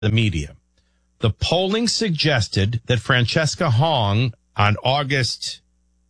the media. The polling suggested that Francesca Hong on August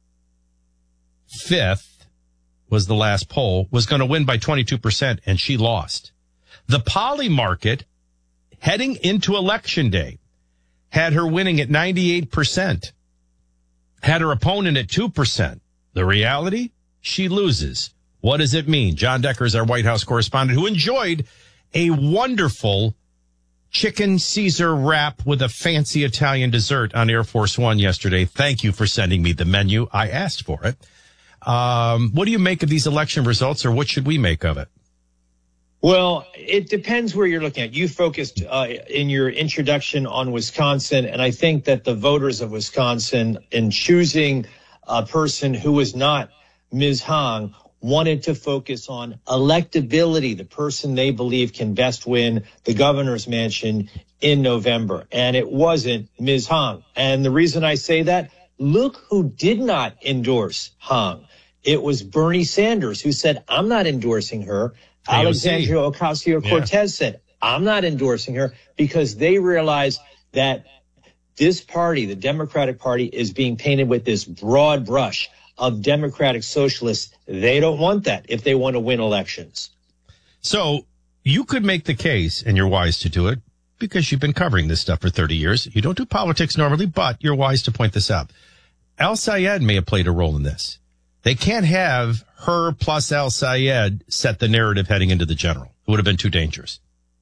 5th was the last poll, was going to win by 22%, and she lost. The Poly market heading into Election Day had her winning at 98%, had her opponent at 2%. The reality? She loses. What does it mean? John Decker is our White House correspondent who enjoyed a wonderful chicken Caesar wrap with a fancy Italian dessert on Air Force One yesterday. Thank you for sending me the menu. I asked for it. What do you make of these election results, or what should we make of it? Well, it depends where you're looking at. You focused in your introduction on Wisconsin, and I think that the voters of Wisconsin, in choosing a person who was not Ms. Hong, wanted to focus on electability, the person they believe can best win the governor's mansion in November. And it wasn't Ms. Hong. And the reason I say that, look who did not endorse Hong. It was Bernie Sanders, who said, I'm not endorsing her. Alexandria Ocasio-Cortez said, I'm not endorsing her, because they realize that this party, the Democratic Party, is being painted with this broad brush of Democratic socialists. They don't want that if they want to win elections. So you could make the case, and you're wise to do it, because you've been covering this stuff for 30 years. You don't do politics normally, but you're wise to point this out. Al Sayed may have played a role in this. They can't have her plus Al Sayed set the narrative heading into the general. It would have been too dangerous.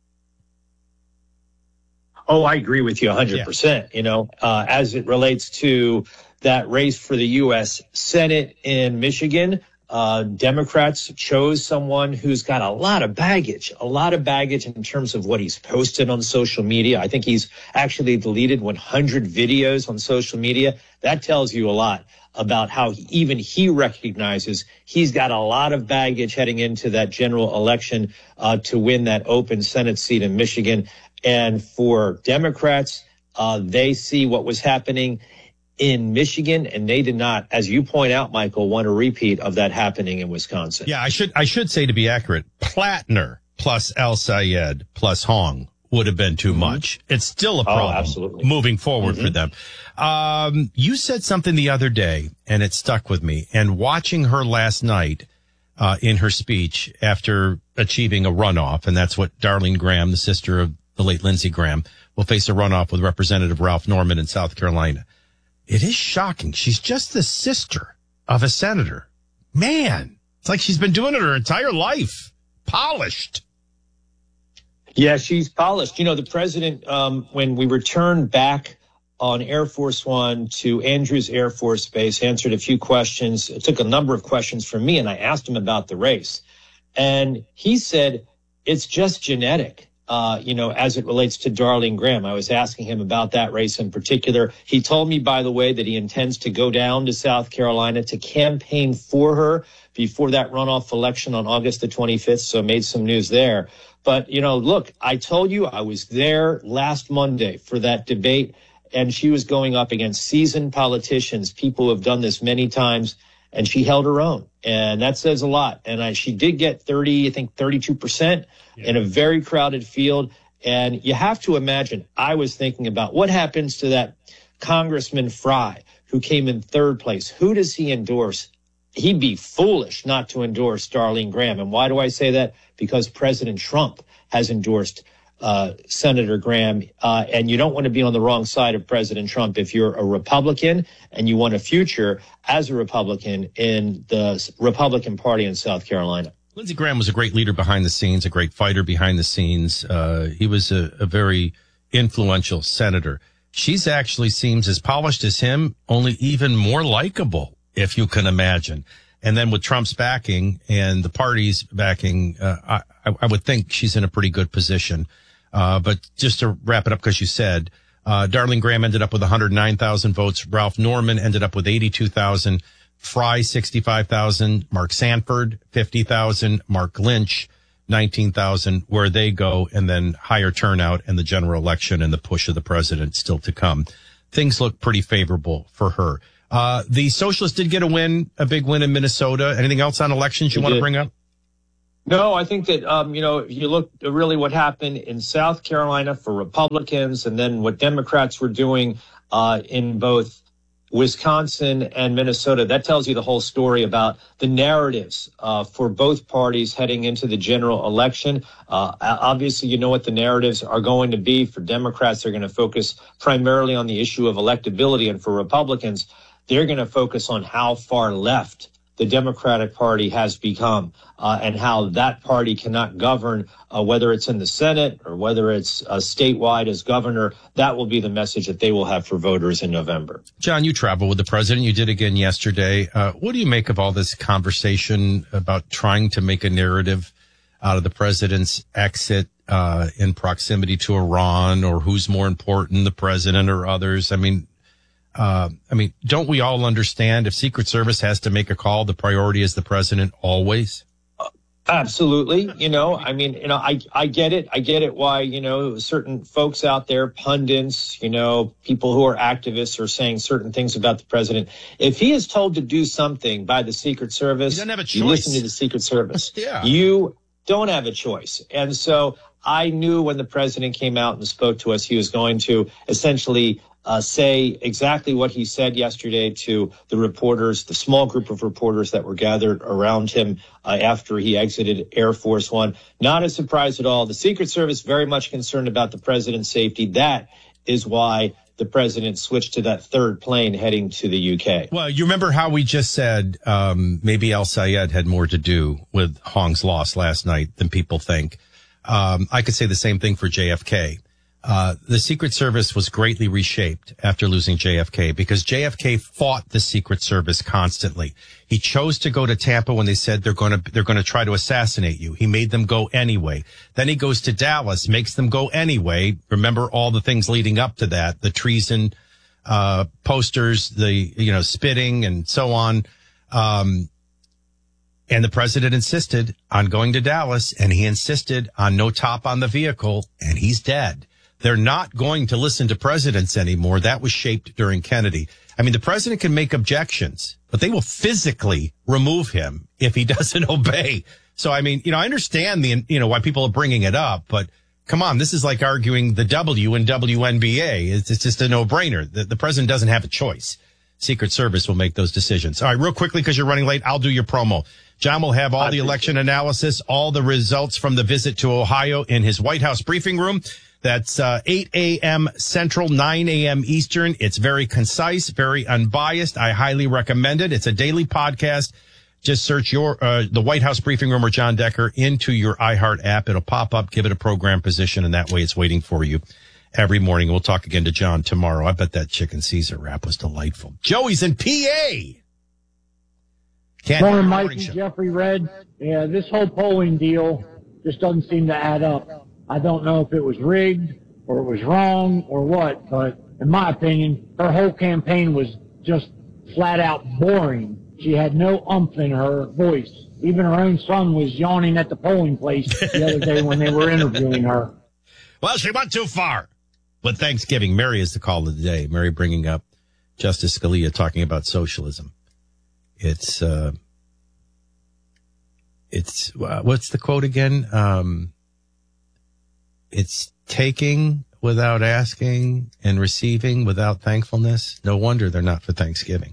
Oh, I agree with you 100%. Yeah. You know, as it relates to that race for the U.S. Senate in Michigan, Democrats chose someone who's got a lot of baggage in terms of what he's posted on social media. I think he's actually deleted 100 videos on social media. That tells you a lot about how even he recognizes he's got a lot of baggage heading into that general election to win that open Senate seat in Michigan. And for Democrats, they see what was happening in Michigan, and they did not, as you point out, Michael, want a repeat of that happening in Wisconsin. Yeah, I should say, to be accurate, Plattner plus Al Sayed plus Hong would have been too much. It's still a problem moving forward for them. You said something the other day, and it stuck with me. And watching her last night in her speech after achieving a runoff, and that's what Darlene Graham, the sister of the late Lindsey Graham, will face a runoff with Representative Ralph Norman in South Carolina. It is shocking. She's just the sister of a senator. Man, it's like she's been doing it her entire life. Polished. Yeah, she's polished. You know, the president, when we returned back on Air Force One to Andrews Air Force Base, answered a few questions. It took a number of questions from me, and I asked him about the race. And he said, it's just genetic. As it relates to Darlene Graham. I was asking him about that race in particular. He told me, by the way, that he intends to go down to South Carolina to campaign for her before that runoff election on August the 25th. So made some news there. But, look, I told you I was there last Monday for that debate, and she was going up against seasoned politicians, people who have done this many times, and she held her own. And that says a lot. And she did get 32% in a very crowded field. And you have to imagine, I was thinking about what happens to that Congressman Fry, who came in third place. Who does he endorse? He'd be foolish not to endorse Darlene Graham. And why do I say that? Because President Trump has endorsed Senator Graham, and you don't want to be on the wrong side of President Trump if you're a Republican and you want a future as a Republican in the Republican Party in South Carolina. Lindsey Graham was a great leader behind the scenes, a great fighter behind the scenes. He was a very influential senator. She's actually seems as polished as him, only even more likable, if you can imagine. And then with Trump's backing and the party's backing, I would think she's in a pretty good position. But just to wrap it up, because you said, Darlene Graham ended up with 109,000 votes. Ralph Norman ended up with 82,000. Fry, 65,000. Mark Sanford, 50,000. Mark Lynch, 19,000. Where they go, and then higher turnout and the general election and the push of the president still to come. Things look pretty favorable for her. The socialists did get a big win in Minnesota. Anything else on elections you want to bring up? No, I think that, if you look at really what happened in South Carolina for Republicans and then what Democrats were doing in both Wisconsin and Minnesota, that tells you the whole story about the narratives for both parties heading into the general election. Obviously, you know what the narratives are going to be. For Democrats, they're going to focus primarily on the issue of electability. And for Republicans, they're going to focus on how far left the Democratic Party has become and how that party cannot govern, whether it's in the Senate or whether it's statewide as governor. That will be the message that they will have for voters in November. John, you travel with the president. You did again yesterday. What do you make of all this conversation about trying to make a narrative out of the president's exit in proximity to Iran, or who's more important, the president or others? I mean, don't we all understand if Secret Service has to make a call, the priority is the president always? Absolutely. I get it. I get it why, certain folks out there, pundits, people who are activists are saying certain things about the president. If he is told to do something by the Secret Service, he doesn't have a choice. You listen to the Secret Service. Yeah. You don't have a choice. And so I knew when the president came out and spoke to us, he was going to essentially say exactly what he said yesterday to the reporters, the small group of reporters that were gathered around him after he exited Air Force One. Not a surprise at all. The Secret Service very much concerned about the president's safety. That is why the president switched to that third plane heading to the UK. Well, you remember how we just said maybe Al Sayed had more to do with Hong's loss last night than people think. I could say the same thing for JFK. The Secret Service was greatly reshaped after losing JFK because JFK fought the Secret Service constantly. He chose to go to Tampa when they said they're going to try to assassinate you. He made them go anyway. Then he goes to Dallas, makes them go anyway. Remember all the things leading up to that, the treason, posters, the, spitting and so on. And the president insisted on going to Dallas, and he insisted on no top on the vehicle, and he's dead. They're not going to listen to presidents anymore. That was shaped during Kennedy. I mean, the president can make objections, but they will physically remove him if he doesn't obey. So, I mean, I understand why people are bringing it up, but come on, this is like arguing the W in WNBA. It's just a no-brainer. The president doesn't have a choice. Secret Service will make those decisions. All right, real quickly, because you're running late, I'll do your promo. John will have all the election analysis, all the results from the visit to Ohio in his White House briefing room. That's 8 a.m. Central, 9 a.m. Eastern. It's very concise, very unbiased. I highly recommend it. It's a daily podcast. Just search the White House briefing room or John Decker into your iHeart app. It'll pop up, give it a program position, and that way it's waiting for you every morning. We'll talk again to John tomorrow. I bet that chicken Caesar wrap was delightful. Joey's in PA. Morning, Mike and Jeffrey Red. Yeah, this whole polling deal just doesn't seem to add up. I don't know if it was rigged or it was wrong or what, but in my opinion, her whole campaign was just flat out boring. She had no umph in her voice. Even her own son was yawning at the polling place the other day when they were interviewing her. Well, she went too far. But Thanksgiving, Mary is the call of the day. Mary bringing up Justice Scalia talking about socialism. It's what's the quote again? It's taking without asking and receiving without thankfulness. No wonder they're not for Thanksgiving.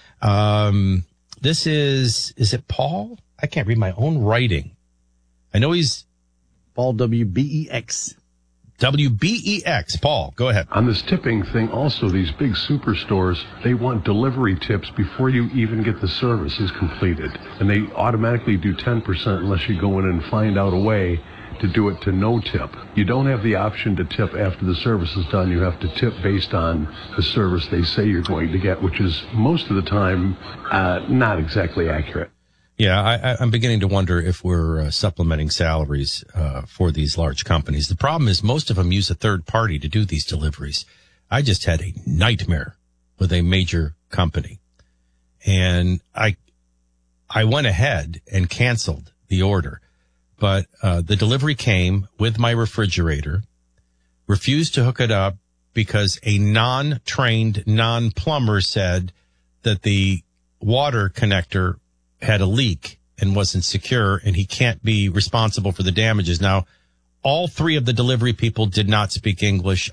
This is it Paul? I can't read my own writing. I know he's Paul WBEX. WBEX. Paul, go ahead. On this tipping thing, also, these big superstores, they want delivery tips before you even get the services completed. And they automatically do 10% unless you go in and find out a way to do it to no tip. You don't have the option to tip after the service is done. You have to tip based on the service they say you're going to get, which is most of the time not exactly accurate. Yeah, I'm beginning to wonder if we're supplementing salaries for these large companies. The problem is most of them use a third party to do these deliveries. I just had a nightmare with a major company, and I went ahead and canceled the order. But the delivery came with my refrigerator, refused to hook it up because a non-trained, non-plumber said that the water connector had a leak and wasn't secure, and he can't be responsible for the damages. Now, all three of the delivery people did not speak English.